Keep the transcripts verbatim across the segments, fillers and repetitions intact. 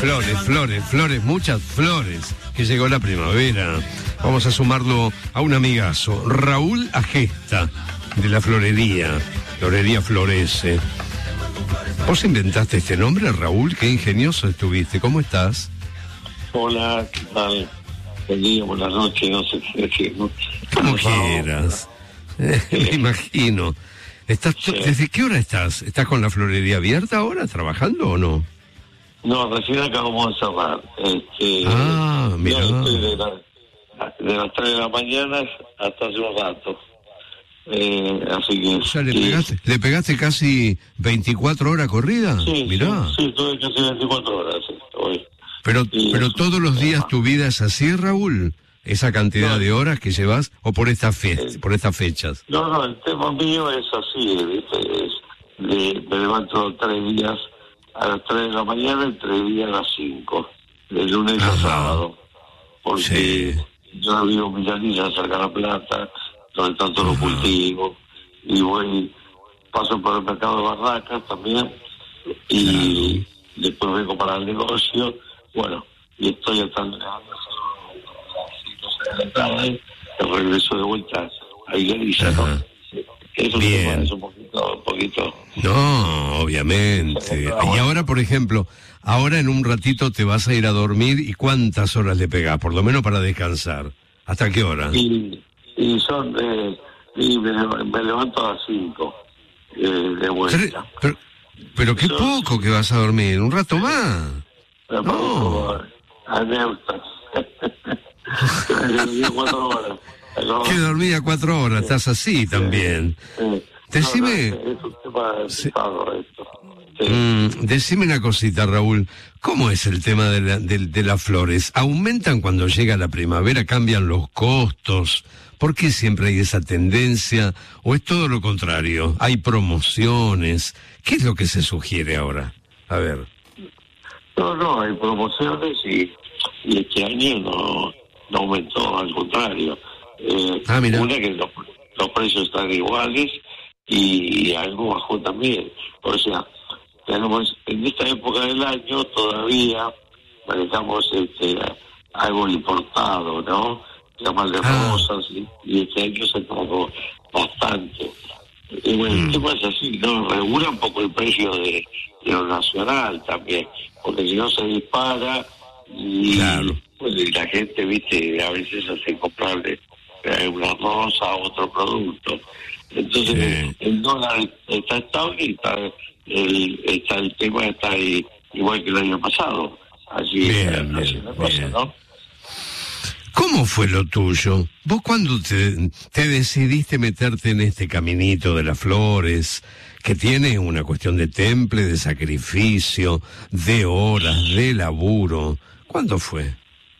Flores, flores, flores, muchas flores, que llegó la primavera. Vamos a sumarlo a un amigazo, Raúl Agesta, de la florería, Florería Florece. ¿Vos inventaste este nombre, Raúl? Qué ingenioso estuviste, ¿cómo estás? Hola, ¿qué tal? Buen día, buenas noches, no sé qué decir, ¿no? Como quieras, eh, me imagino. ¿Estás sí. ¿Desde qué hora estás? ¿Estás con la florería abierta ahora, trabajando o no? No, recién acabamos de cerrar. Este, ah, mira. De, la, de las tres de la mañana hasta hace un rato. Eh, así que... O sea, ¿le pegaste, ¿le pegaste casi veinticuatro horas corrida? Sí, mirá. Sí, sí, tuve casi veinticuatro horas hoy. Pero, y pero eso, todos los días no. tu vida es así, Raúl, esa cantidad no. de horas que llevas, o por estas fe eh, por estas fechas. No, no, el tema mío es así, ¿viste? Es de, me levanto tres días a las tres de la mañana y tres días a las cinco, de lunes Ajá. a sábado, porque sí. yo vivo en Villanilla, cerca de La Plata, donde tanto lo cultivo, y voy, paso por el mercado de Barracas también, y claro. después vengo para el negocio, bueno, y estoy hasta las cinco o seis de la tarde, el regreso de vuelta a Villanilla, ¿no? Eso Bien. Es un poquito, un poquito. No, obviamente. Y ahora, por ejemplo, ahora en un ratito te vas a ir a dormir, ¿y cuántas horas le pegás? Por lo menos para descansar. ¿Hasta qué hora? Y, y son, eh, y me, me levanto a las cinco eh, de vuelta. Pero, pero, pero qué son, poco que vas a dormir, un rato más. No. A Neusta. cuatro horas. Que dormía cuatro horas, estás así también. Sí, sí. Decime... No, no, es un tema sí. esto. Sí. Mm, decime una cosita, Raúl. ¿Cómo es el tema de, la, de, de las flores? ¿Aumentan cuando llega la primavera? ¿Cambian los costos? ¿Por qué siempre hay esa tendencia? ¿O es todo lo contrario? ¿Hay promociones? ¿Qué es lo que se sugiere ahora? A ver. No, no, hay promociones y, y este año no, no aumentó, al contrario. Eh, ah, mira. Una que los, los precios están iguales y algo bajó también. O sea, tenemos en esta época del año todavía manejamos este, algo importado, ¿no? Llaman de ah. rosas y, y este año se pagó bastante. Y bueno, mm. el tema es así, ¿no? Regula un poco el precio de, de lo nacional también, porque si no se dispara y, claro. pues, y la gente, viste, a veces hace comprarle una rosa o otro producto. Entonces sí. el dólar está estable y está el, está el tema está ahí, igual que el año pasado. Así, bien, así bien, la cosa, bien. ¿no? ¿Cómo fue lo tuyo? ¿Vos cuándo te, te decidiste meterte en este caminito de las flores, que tiene una cuestión de temple, de sacrificio, de horas, de laburo? ¿Cuándo fue?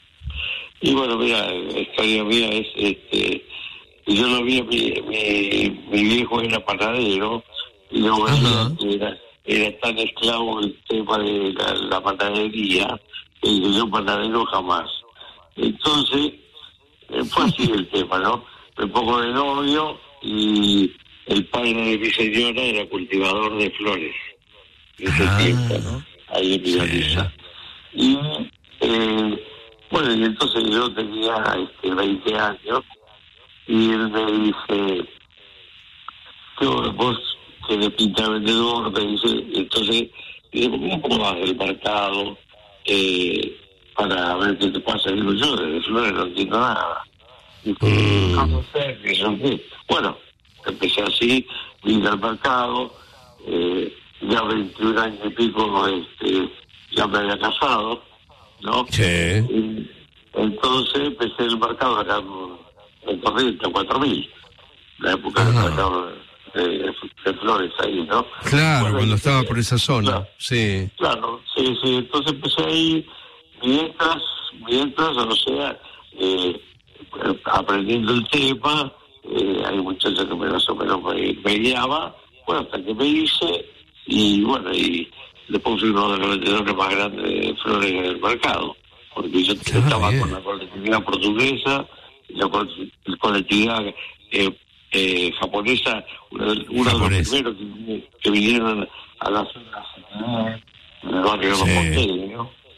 Y bueno, mira, la historia mía es, este, yo lo vi, mi, mi, mi viejo era panadero, y yo veía que era, era tan esclavo el tema de la, la panadería, que yo panadero jamás. Entonces, eh, fue así el tema, ¿no? Me pongo de novio y el padre de mi señora era cultivador de flores en ese ah, tiempo, ¿no? Ahí en Villanilla. Sí. Y, eh, bueno, y entonces yo tenía este, veinte años y él me dice, ¿qué vos querés pintar vendedor? Me dice, entonces, y digo, ¿cómo vas del mercado? Eh, para ver qué te pasa. Digo, yo de flores no entiendo nada. Y mm. no sé, que yo qué. Bueno, empecé así, vine al mercado, eh, ya veintiún años y pico, este, ya me había casado, ¿no? Sí. Y entonces empecé el mercado acá en Corrientes, cuatro mil, la época del mercado de, de, de flores ahí, ¿no? Claro, bueno, cuando y, estaba eh, por esa zona, claro, sí. Claro, sí, sí, entonces empecé ahí, mientras, mientras, o sea, eh, aprendiendo el tema, eh, hay muchachos que más o menos me, me guiaba, bueno, hasta que me hice, y bueno, y después fui uno de los vendedores más grandes de flores en el mercado, porque yo ah, estaba bien. Con la colectividad portuguesa, la colectividad eh, eh, japonesa, uno, uno Japonés. de los primeros que, que vinieron a la zona en el barrio de los Monteros, ¿no?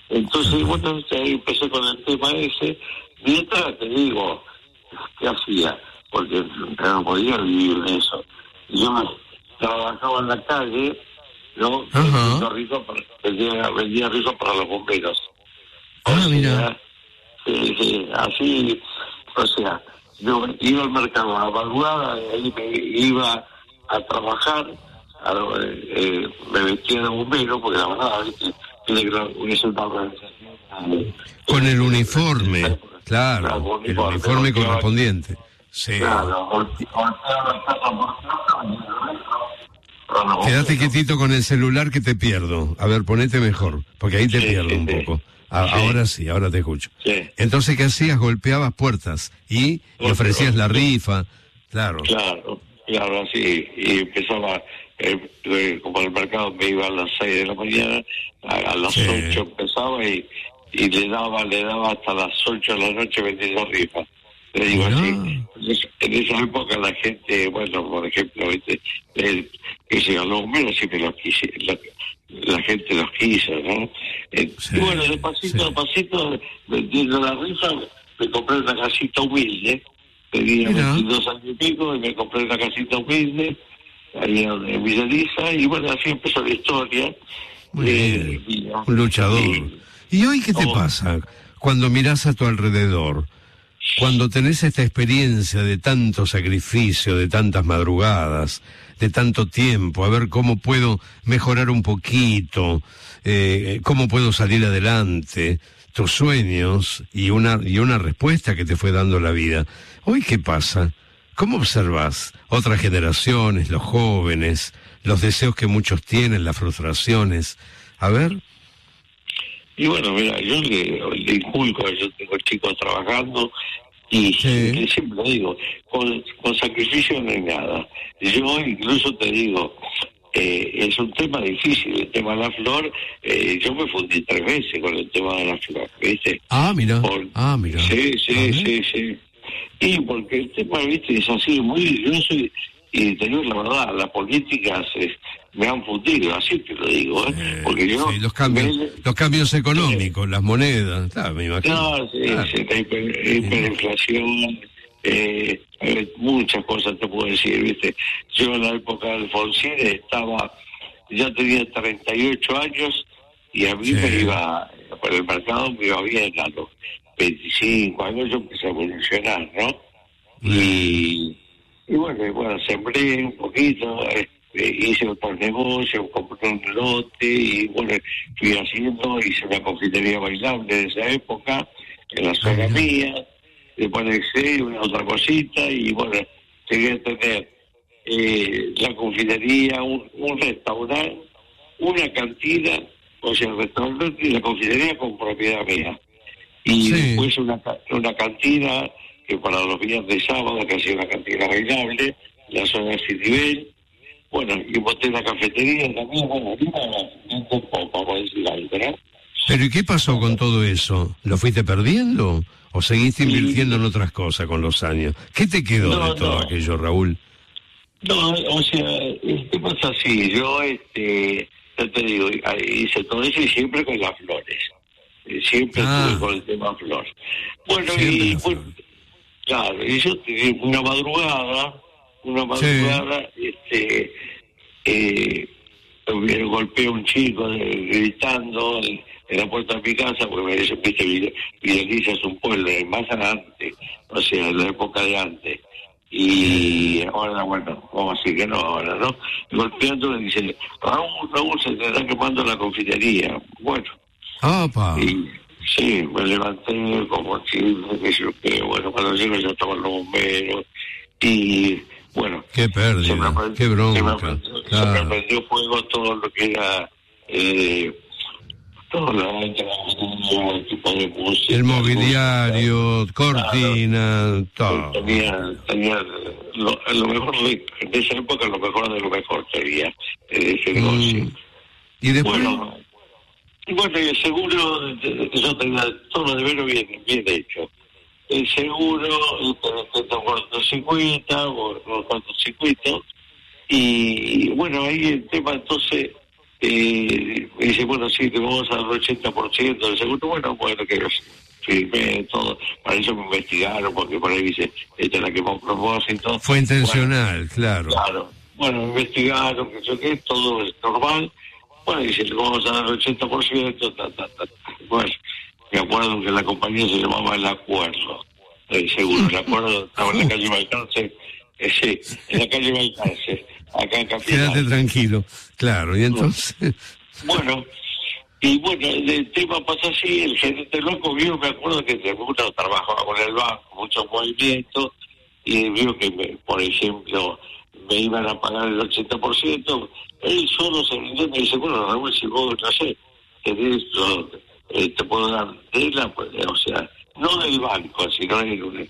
Entonces, bueno, ahí empecé con el tema ese. Mientras, te digo, ¿qué hacía? Porque no podía vivir de eso. Yo trabajaba en la calle, ¿no? Vendiendo rizo para, vendía, vendía rizo para los bomberos. Ah, o sea, mira. Sí, sí, así, o sea, yo iba al mercado a la madrugada, y ahí me iba a trabajar, a, eh, me vestía de bombero, porque la verdad, ¿viste? Tiene que es una organización. Con el uniforme, claro, claro uniforme, el uniforme correspondiente. Sí. Claro, quédate quietito con el celular que te pierdo. A ver, ponete mejor, porque ahí te sí, pierdo sí, un sí. poco. A, sí. Ahora sí, ahora te escucho. Sí. Entonces, ¿qué hacías? Golpeabas puertas y, y ofrecías la rifa, claro. Claro, claro, así. Y empezaba, eh, eh, como el mercado me iba a las seis de la mañana, a, a las sí. ocho empezaba y, y le daba le daba hasta las ocho de la noche vendiendo rifas. Le digo no. así, en esa época la gente, bueno, por ejemplo, ¿viste? El, que se ganó menos siempre los quise, la, la gente los quiso, ¿no? Eh, sí, y bueno, de pasito sí. a pasito, vendiendo la rifa, me compré una casita humilde, tenía veintidós años y pico, y me compré una casita humilde, ahí en Villa Elisa, y bueno, así empezó la historia. Muy eh, bien. Un luchador. Y, ¿Y hoy qué te oh. pasa cuando mirás a tu alrededor? Cuando tenés esta experiencia de tanto sacrificio, de tantas madrugadas, de tanto tiempo, a ver cómo puedo mejorar un poquito, eh, cómo puedo salir adelante, tus sueños y una y una respuesta que te fue dando la vida. ¿Hoy qué pasa? ¿Cómo observas otras generaciones, los jóvenes, los deseos que muchos tienen, las frustraciones? A ver... Y bueno, mira, yo le, le inculco, yo tengo chicos trabajando y sí. siempre lo digo, con, con sacrificio no hay nada. Yo incluso te digo, eh, es un tema difícil, el tema de la flor, eh, yo me fundí tres veces con el tema de la flor, ¿viste? Ah, mira, Por, ah, mira. Sí, sí, sí, sí. Y porque el tema, ¿viste? Es así, muy, yo soy, y te digo la verdad, las políticas es, me han fundido, así te lo digo, ¿eh? Eh, porque yo... Sí, los cambios me... los cambios económicos, eh, las monedas, claro, me imagino. No, sí, claro. sí, la hiper, hiperinflación, eh, eh, muchas cosas te puedo decir, ¿viste? Yo en la época de Alfonsín estaba, ya tenía treinta y ocho años y a mí sí. me iba, por el mercado me iba bien, a los veinticinco años yo empecé a evolucionar, ¿no? Mm. Y, y bueno, y bueno, sembré un poquito, eh, hice otros negocios, compré un lote y bueno, fui haciendo, hice una confitería bailable de esa época, en la zona uh-huh. mía, después hice una otra cosita y bueno, llegué a tener eh, la confitería, un, un restaurante, una cantina, o sea, el restaurante y la confitería con propiedad mía. Y sí. después una, una cantina que para los días de sábado, que hacía una cantina bailable, la zona de Citibel. Bueno, y boté la cafetería también, bueno, un poco, vamos a decir algo, ¿no? ¿Pero y qué pasó con todo eso? ¿Lo fuiste perdiendo? ¿O seguiste invirtiendo sí. en otras cosas con los años? ¿Qué te quedó no, de todo no. aquello, Raúl? No, o sea, ¿qué pasa así? Yo, este, ya te digo, hice todo eso y siempre con las flores. Siempre ah. estuve con el tema flor. Bueno, siempre y, bueno, claro, y yo tenía una madrugada, una madrugada, sí. este, eh, me golpeé a un chico de, gritando en, en la puerta de mi casa, porque me dice, viste, Villa Elisa es un pueblo más adelante, o sea, en la época de antes. Y ahora, bueno, vamos a decir que no, ahora, ¿no? Golpeando me dice, Raúl, Raúl, se te está quemando la confitería. Bueno. Opa. Y sí, me levanté como si, que bueno, cuando llego ya estaban los bomberos y bueno, qué pérdida, aprendió, qué bronca, se me, aprendió, claro. se me aprendió fuego todo lo que era eh, todo lo el tipo de música, el mobiliario, música, cortina, claro, todo. Tenía, tenía lo, lo mejor de, de esa época, lo mejor de lo mejor tenía eh, ese negocio. Mm. Y después. Bueno, y bueno, y el seguro, yo tenía todo lo de verlo bien, bien hecho. El seguro, el cortocircuito, o cortocircuito, y bueno, ahí el tema entonces, eh, me dice, bueno, sí, te vamos a dar el ochenta por ciento del seguro. Bueno, bueno, que firmé todo. Para eso me investigaron, porque por ahí dice, esta es la que vos propósito. Fue intencional, bueno, claro. Claro. Bueno, me investigaron, que yo qué, todo es normal. Bueno, dice, te vamos a dar el ochenta por ciento, ta, ta, ta, ta. Bueno, me acuerdo que la compañía se llamaba El Acuerdo, el seguro. El Acuerdo estaba en la calle Balcarce, eh, sí, en la calle Balcarce, acá en Capital. Quédate tranquilo, claro, y entonces... Bueno, y bueno, el tema pasa así, el gerente loco vio, me acuerdo que uno trabajaba con el banco, muchos movimientos, y vio que, me, por ejemplo, me iban a pagar el ochenta por ciento, él solo se vendió y me dice, bueno, Raúl, si vos, no sé, querés, yo, eh, te puedo dar de la, pues, o sea, no del banco, sino en un,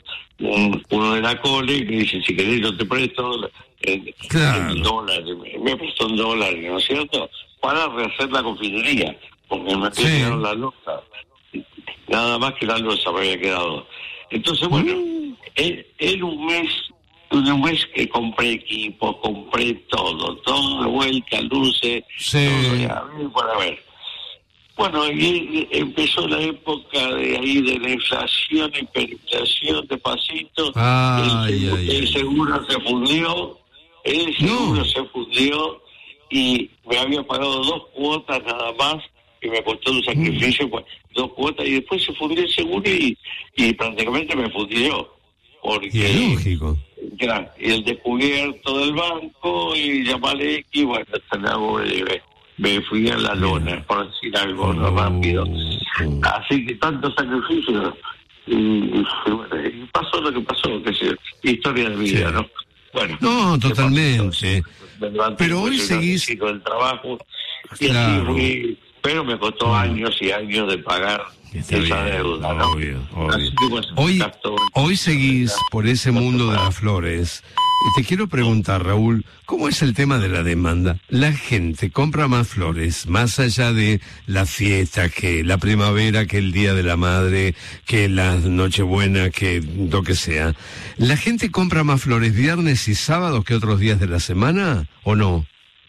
un, uno de la cole, y me dice, si querés yo te presto en, claro. en dólares, me, me prestó en dólares, ¿no es cierto?, para rehacer la confinería, porque me había quedado la losa, nada más que la losa me había quedado. Entonces, bueno, mm. en, en un mes, en un mes que compré equipo, compré todo, todo de vuelta, luces, sí. todo, ya, para ver. Bueno, y empezó la época de ahí de la inflación, hiperinflación, despacito, ay, el, ay, el seguro ay. se fundió, el seguro no. se fundió, y me había pagado dos cuotas nada más, y me costó un sacrificio, pues, dos cuotas, y después se fundió el seguro y, y prácticamente me fundió. Porque, y es lógico. Ya, y el descubierto del banco, y llamarle, y bueno, hasta luego me, me fui a la lona, yeah. por decir algo oh, no rápido. Oh. Así que tantos sacrificios, y, y, bueno, y pasó lo que pasó, que es historia de vida, sí. ¿no? Bueno, no, totalmente. Pero hoy seguís el trabajo y claro. así fui, pero me costó oh. años y años de pagar Está esa bien, deuda, ¿no? Obvio, obvio. Que, bueno, hoy, gasto, hoy seguís por ese mundo de las flores. Y te quiero preguntar, Raúl, ¿cómo es el tema de la demanda? La gente compra más flores, más allá de la fiesta, que la primavera, que el Día de la Madre, que la Nochebuena, que lo que sea. ¿La gente compra más flores viernes y sábados que otros días de la semana o no?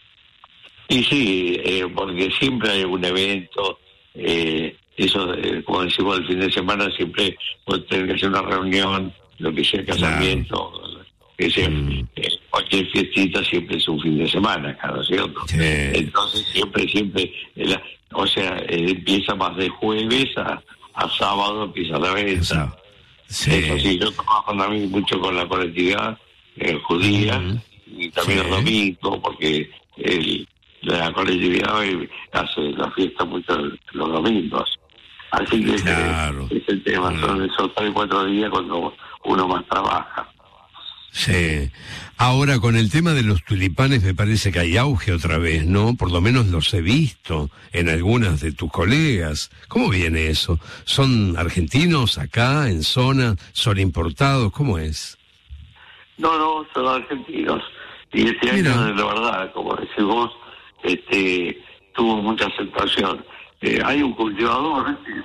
Y sí, eh, porque siempre hay un evento, eh, eso, eh, como decimos, el fin de semana siempre puede tener que hacer una reunión, lo que sea casamiento, claro. que sea mm. eh, cualquier fiestita siempre es un fin de semana, ¿no es cierto? Sí. Entonces siempre, siempre, eh, la, o sea, eh, empieza más de jueves a, a sábado, empieza la venta. Sí. Eso sí, yo trabajo también mucho con la colectividad eh, judía mm. y también sí. los domingos, porque el la colectividad hace la fiesta mucho los domingos. Así que claro. es, es el tema, claro. son esos tres o cuatro días cuando uno más trabaja. Sí. Ahora, con el tema de los tulipanes me parece que hay auge otra vez, ¿no? Por lo menos los he visto en algunas de tus colegas. ¿Cómo viene eso? ¿Son argentinos acá, en zona? ¿Son importados? ¿Cómo es? No, no, son argentinos. Y este Mira. año, de verdad, como decís vos, este tuvo mucha aceptación. Eh, hay un cultivador este,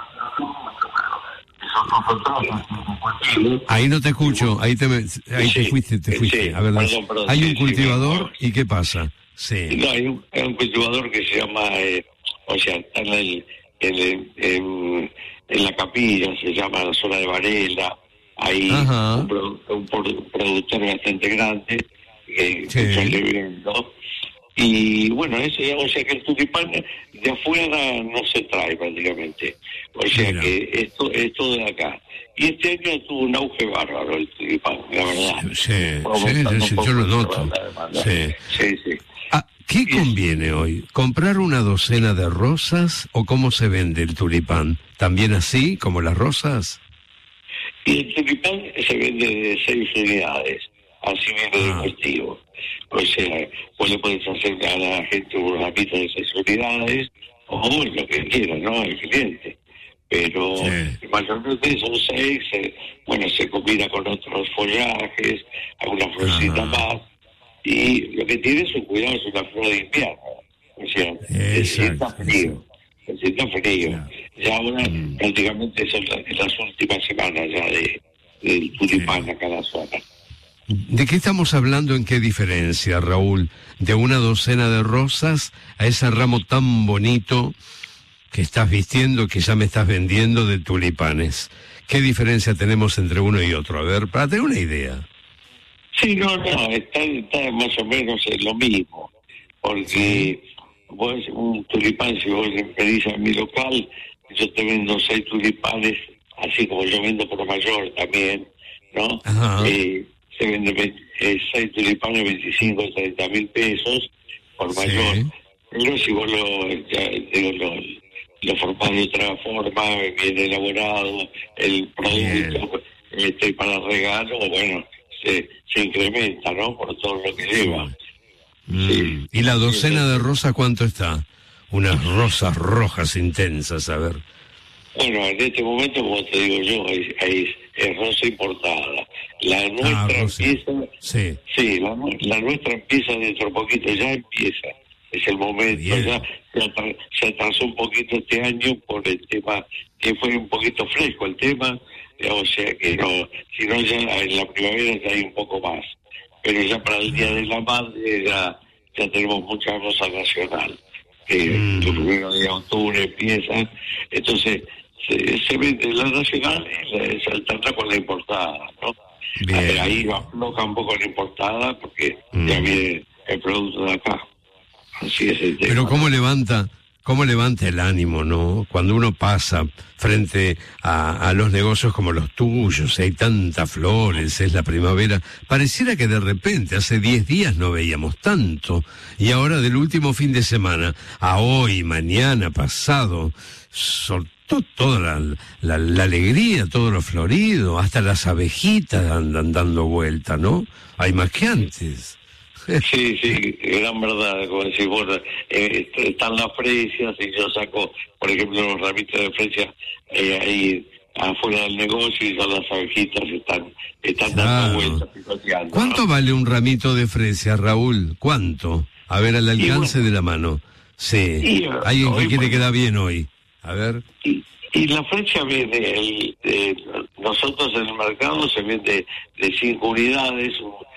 ahí no te escucho, ahí te ahí sí, te fuiste, te fuiste. Sí, a ver, perdón, perdón, hay sí, un cultivador sí, y ¿qué pasa? Sí. No, hay un, hay un cultivador que se llama, eh, o sea, está en, el, en, el, en, en la capilla, se llama la zona de Varela, hay un, produ, un, un productor bastante grande que sí. está viviendo. Y bueno, ese, o sea que el tulipán de afuera no se trae prácticamente, o sea Mira. que esto es todo de acá. Y este año tuvo un auge bárbaro el tulipán, la verdad. Sí, sí, sí, sí yo lo noto. Sí. Sí, sí. Ah, ¿qué conviene hoy? ¿Comprar una docena de rosas o cómo se vende el tulipán? ¿También así como las rosas? Y el tulipán se vende de seis unidades, así viene ah. de cultivo. O sea, vos le podés hacer a la gente un rapito de seis unidades, o lo que quiera, ¿no? El cliente. Pero sí. mayormente son seis, eh, bueno, se combina con otros follajes, alguna florcita ah. más, y lo que tiene es un cuidado, es una flor de invierno. O sea, necesita frío, necesita frío. Yeah. Ya ahora mm. prácticamente son las, las últimas semanas ya de, del tulipán sí. acá en la zona. ¿De qué estamos hablando? ¿En qué diferencia, Raúl? De una docena de rosas a ese ramo tan bonito que estás vistiendo, que ya me estás vendiendo, de tulipanes. ¿Qué diferencia tenemos entre uno y otro? A ver, para tener una idea. Sí, no, no, está, está más o menos en lo mismo, porque vos, un tulipán, si vos le pedís a mi local, yo te vendo seis tulipanes, así como yo vendo por mayor también, ¿no? Eh, se vende eh, seis tulipanes, veinticinco, treinta mil pesos por mayor. Sí. Pero si vos lo, ya, digo, lo, lo formás de otra forma, bien elaborado, el producto este, para regalo, bueno, se, se incrementa, ¿no? Por todo lo que lleva. Mm. Sí. ¿Y la docena de rosas cuánto está? Unas rosas rojas intensas, a ver. Bueno, en este momento, como te digo yo, es, es, es rosa importada. La nuestra ah, empieza... Sí, sí la, la nuestra empieza dentro de poquito, ya empieza. Es el momento, Bien. ya se, atras, se atrasó un poquito este año por el tema, que fue un poquito fresco el tema, o sea que no, si no ya en la primavera ya hay un poco más. Pero ya para el Día de la Madre ya, ya tenemos mucha rosa nacional, que mm. el primero de octubre empieza, entonces... Se, se vende la nacional y se alterna con la importada, ¿no? Bien. Ahí afloja un poco la importada porque mm. ya viene el producto de acá. Así es el tema. Pero cómo levanta, cómo levanta el ánimo, ¿no? Cuando uno pasa frente a, a los negocios como los tuyos, hay tantas flores, es la primavera. Pareciera que de repente, hace diez días no veíamos tanto. Y ahora del último fin de semana, a hoy, mañana, pasado, sol toda la, la, la alegría, todo lo florido, hasta las abejitas andan dando vuelta, ¿no? Hay más que antes. Sí, sí, gran verdad, como decís vos, eh, están las fresias y yo saco, por ejemplo, los ramitos de fresias eh, ahí afuera del negocio y son las abejitas están, están claro. dando vueltas, picoteando. ¿Cuánto ¿no? vale un ramito de fresias, Raúl? ¿Cuánto? A ver, al alcance bueno, de la mano. Sí, y, alguien que quiere quedar bien hoy. A ver. Y, y la fresia viene, el, eh, nosotros en el mercado se vende de cinco unidades,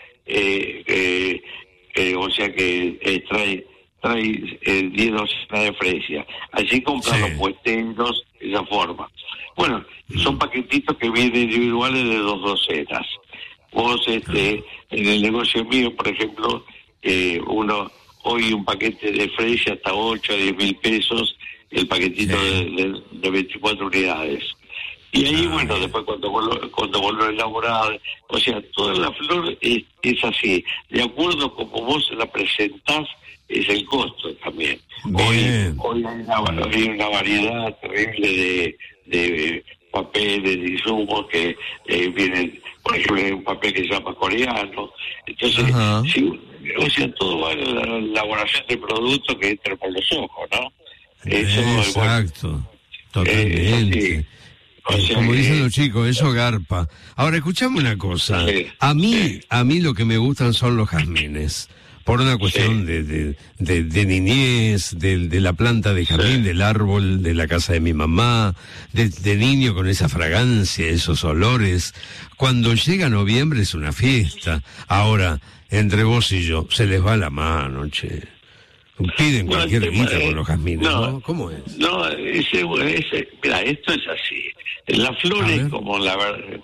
eh, eh, eh, o sea que eh, trae trae eh, diez docenas de fresia. Así compran sí. los puesteros de esa forma. Bueno, mm. son paquetitos que vienen individuales de dos docenas. Vos, este, ah. en el negocio mío, por ejemplo, eh, uno hoy un paquete de fresia hasta ocho a diez mil pesos, el paquetito sí. de, de, de veinticuatro unidades. Y ahí, ah, bueno, bien. después cuando vuelvo, cuando vuelvo a elaborar, o sea, toda la flor es, es así. De acuerdo como vos la presentás, es el costo también. Hoy, hoy hay, una, hay una variedad terrible de, de papeles, de insumos que eh, vienen, por ejemplo, hay un papel que se llama coreano. Entonces, sí, o sea, todo va en la elaboración del producto que entra por los ojos, ¿no? Eso, exacto, bueno, totalmente. Eh, o sea, como que... dicen los chicos, eso garpa. Ahora, escuchame una cosa. Sí, a mí, sí. a mí lo que me gustan son los jazmines. Por una cuestión sí. de, de, de, de niñez, de, de la planta de jazmín, sí. del árbol, de la casa de mi mamá, de, de niño con esa fragancia, esos olores. Cuando llega noviembre es una fiesta. Ahora, entre vos y yo, se les va la mano, che. Piden no, cualquier guita con los jazmines, no, ¿no? ¿Cómo es? No, ese, ese, mira, esto es así. La flor es como la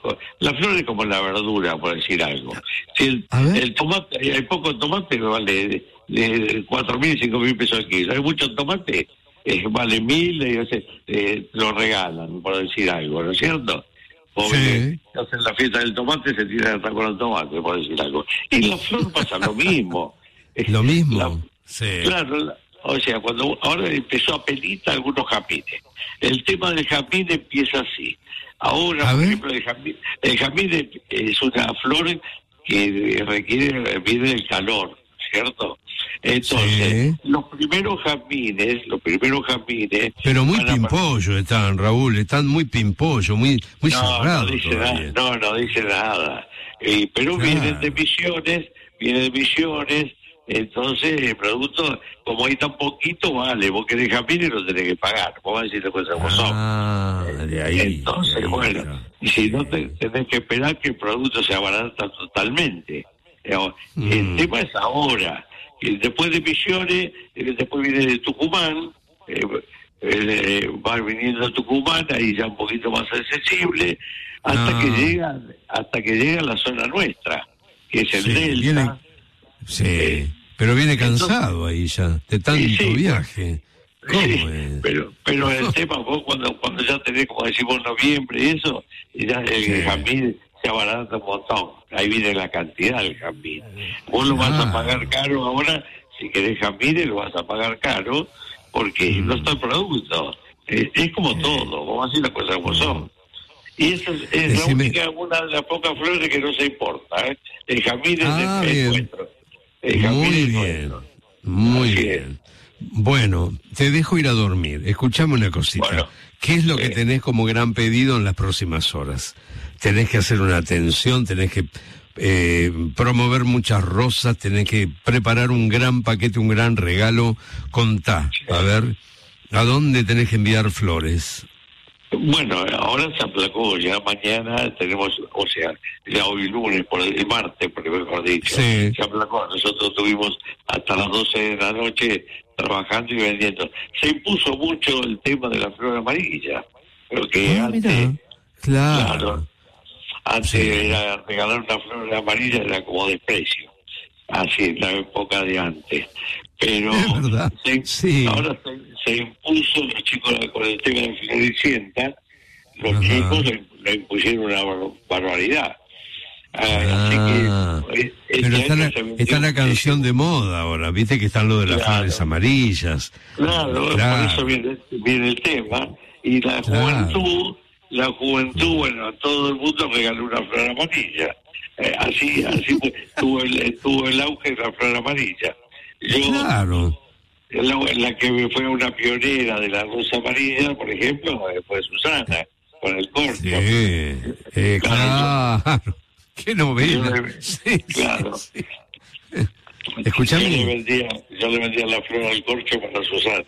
la flor es como la verdura, por decir algo. Si el, el tomate, hay poco tomate que vale de, de cuatro mil, cinco mil pesos al kilo. Hay mucho tomate eh, vale mil, y o sea, eh, lo regalan, por decir algo, ¿no es cierto? Porque sí. hacen la fiesta del tomate, se tiran hasta con el tomate, por decir algo. Y la flor pasa lo mismo. Lo mismo. La, Sí. Claro, o sea, cuando ahora empezó a pedir algunos jazmines. El tema del jazmín empieza así. Ahora, por ejemplo, el jazmín, el jazmín es una flor que requiere, viene del calor, ¿cierto? Entonces, sí. los primeros jazmines, los primeros jazmines... Pero muy pimpollo a... están, Raúl, están muy pimpollo, muy, muy no, cerrados. No, dice nada, no, no dice nada. Eh, pero claro. vienen de Misiones, vienen de Misiones... Entonces el producto, como hay tan poquito, vale, vos querés jazmín y lo tenés que pagar, vos vas a decir las cosas como son. Ah, de ahí. Entonces, de ahí, bueno, claro. y si no te, tenés que esperar que el producto se abarata totalmente. Digamos, Mm. El tema es ahora. Y después de Misiones, eh, después viene de Tucumán, eh, eh, va viniendo a Tucumán, ahí ya un poquito más accesible, hasta Ah. que llega, hasta que llega a la zona nuestra, que es el Sí, Delta. viene- Sí, Eh, pero viene entonces- cansado ahí ya, de tanto Sí, sí. viaje. ¿Cómo Sí, es? pero pero el tema, vos cuando cuando ya tenés, como decimos, noviembre y eso, y ya el Sí. jazmín se abarata un montón. Ahí viene la cantidad del jazmín. Vos lo vas a Claro. pagar caro ahora, si querés jazmín lo vas a pagar caro, porque Mm. no está el producto. Es, es como todo, vamos a decir las cosas como son. Y esa es, es la Decime- única, una de las pocas flores que no se importa. ¿eh? El jazmín es, Ah, es bien. nuestro. El jazmín Muy es bien, nuestro. muy Así bien. Bueno, te dejo ir a dormir. Escuchame una cosita. Bueno, ¿Qué es lo que eh. tenés como gran pedido en las próximas horas? Tenés que hacer una atención, tenés que eh, promover muchas rosas, tenés que preparar un gran paquete, un gran regalo. Contá, a ver, ¿a dónde tenés que enviar flores? Bueno, ahora se aplacó, ya mañana tenemos, o sea, ya hoy lunes, por el martes, por mejor dicho, Sí. se aplacó. Nosotros estuvimos hasta las doce de la noche trabajando y vendiendo. Se impuso mucho el tema de la flor amarilla, porque Ah, antes, mirá. Claro. claro, antes Sí. era regalar una flor amarilla era como desprecio, así en la época de antes. Pero Es verdad, se- sí. ahora se, se impuso los chicos con el tema de Floricienta, los Ajá. chicos le, le impusieron una bar- barbaridad. Ah, Ah, así que eh, pero este está año la, se vendió está la canción muchísimo. de moda ahora, viste que están lo de las Claro. flores amarillas. Claro, Claro. por eso viene, viene el tema. Y la Claro. juventud, la juventud, bueno, a todo el mundo regaló una flor amarilla. Eh, así así fue, tuvo, el, tuvo el auge de la flor amarilla. Yo, Claro. en la, en la que fue una pionera de la rosa amarilla, por ejemplo, eh, fue Susana, con el corcho. Sí, eh, Claro. claro. Qué novela. Yo le- Sí, sí, claro. sí. Yo le Escuchame. vendía, yo le vendía la flor al corcho para Susana.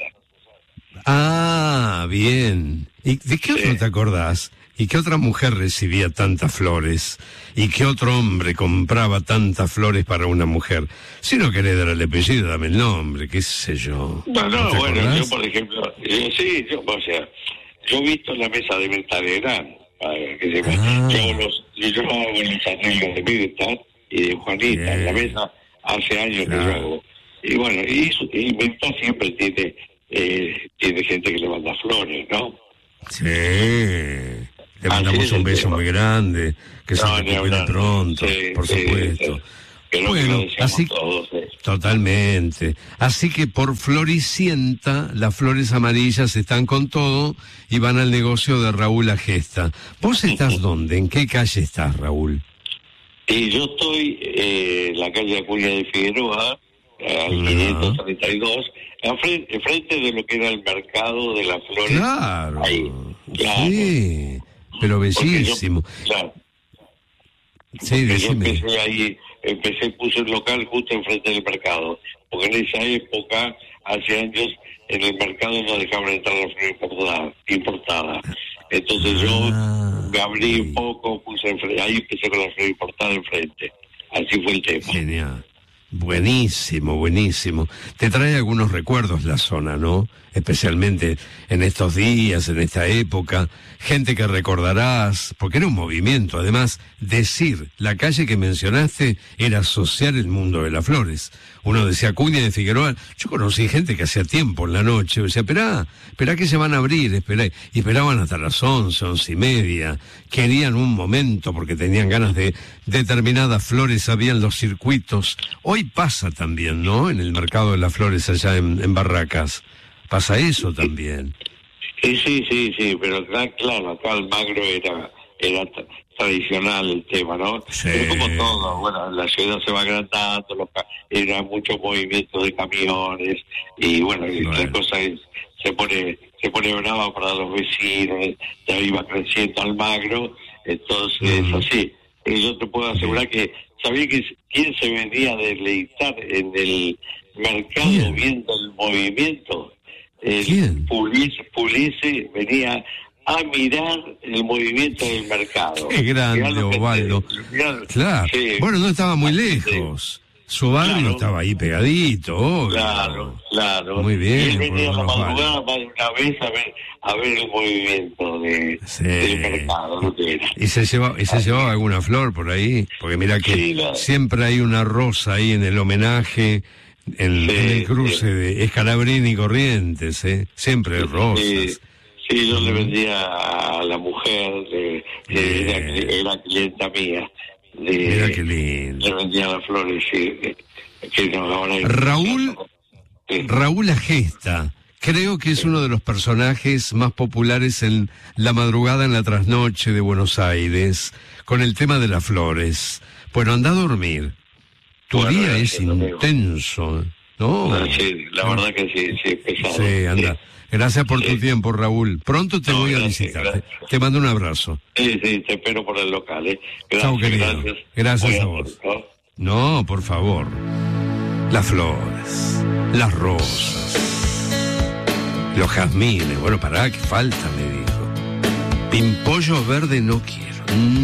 Ah, bien. ¿Y de qué otro Sí. te acordás? ¿Y qué otra mujer recibía tantas flores? ¿Y qué otro hombre compraba tantas flores para una mujer? Si no querés dar el apellido, dame el nombre, qué sé yo. Bueno, ¿No te bueno, acordás? yo por ejemplo, yo, sí, yo, o sea, yo he visto la mesa de Bertalerán, que se me, Ah. yo, hago los, yo hago los arreglos de Mirta y de Juanita en la Bien. mesa hace años Claro. que yo hago. Y bueno, y, su- y Mirta siempre tiene, eh, tiene gente que le manda flores, ¿no? Sí. Le Así mandamos es un el beso tema. muy grande, que se No, ni recupere hablar. pronto, Sí, por sí, supuesto. sí. Que lo que Bueno, lo deseamos así- todos, eh. Totalmente. Así que por Floricienta, las flores amarillas están con todo y van al negocio de Raúl Agesta. ¿Vos estás dónde? ¿En qué calle estás, Raúl? Y yo estoy eh, en la calle Acuña de Figueroa, eh, al Ajá. quinientos treinta y dos, enfrente, frente de lo que era el mercado de las flores. Claro. Ahí, claro. Sí, pero Porque yo- bellísimo. claro, Sí, porque yo decime. empecé ahí, empecé, puse el local justo enfrente del mercado, porque en esa época, hace años, en el mercado no dejaban entrar la flor importada. importada. Entonces yo Ah, me abrí un sí. poco, puse enfrente, ahí empecé con la flor importada enfrente. Así fue el tema. Genial. Buenísimo, buenísimo. Te trae algunos recuerdos la zona, ¿no? Especialmente en estos días, en esta época. Gente que recordarás, porque era un movimiento. Además, decir la calle que mencionaste era asociar el mundo de las flores. Uno decía Acuña de Figueroa. Yo conocí gente que hacía tiempo en la noche. Decía, esperá, esperá que se van a abrir, esperá. Y esperaban hasta las once, once y media. Querían un momento porque tenían ganas de determinadas flores, habían los circuitos. Hoy pasa también, ¿no? En el mercado de las flores allá en, en Barracas. Pasa eso también. Sí, sí, sí, sí, pero acá, claro, acá Almagro era, era tra- tradicional el tema, ¿no? Sí. Pero como todo, bueno, la ciudad se va agrandando, los ca- era mucho movimiento de camiones, y bueno, y Bueno. la cosa es, se pone, se pone brava para los vecinos, ya iba creciendo Almagro, entonces Mm. así. Y yo te puedo asegurar que ¿sabía que quién se venía a deleitar en el mercado ¿Quién? viendo el movimiento? El ¿Quién? Puliese, Puliese venía a mirar el movimiento del mercado. Qué grande, Osvaldo. Mirá, Claro. sí. Bueno, no estaba muy lejos. Su barrio Claro. estaba ahí pegadito, obvio. Claro, claro. Muy bien, Y él venía a por la Osvaldo. madrugada más de una vez a ver, a ver el movimiento de, Sí. del mercado, lo que era. ¿Y se llevaba, y se llevaba alguna flor por ahí? Porque mira que Sí, la- siempre hay una rosa ahí en el homenaje, en, Sí, en el cruce sí. de Escalabrini y Corrientes, ¿eh? Siempre hay rosas. Sí, sí, yo le vendía a la mujer, de, de- Bien. era, era clienta mía. De, Mira qué lindo. Le vendía las flores, sí. Que, que no, ahora hay- Raúl, Sí. Raúl Agesta, creo que es uno de los personajes más populares en La Madrugada en la Trasnoche de Buenos Aires, con el tema de las flores. Bueno, anda a dormir. Tu Bueno, día gracias, es amigo. intenso, ¿no? Ah, sí, la verdad que sí, sí, es pesado. Sí, anda. Gracias por tu Sí. tiempo, Raúl. Pronto te No, voy a gracias, visitar. Te, gracias. te mando un abrazo. Sí, sí, te espero por el local, ¿eh? Gracias, Chao, querido. gracias. Gracias Muy a vos. atento. No, por favor. Las flores, las rosas, los jazmines. Bueno, pará, que falta, me dijo. Pimpollo verde no quiero.